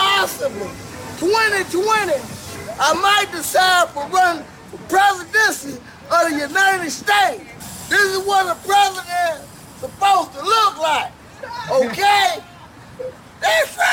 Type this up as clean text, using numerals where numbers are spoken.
possibly 2020, I might decide for running for presidency of the United States. This is what a president is supposed to look like. Okay? That's right.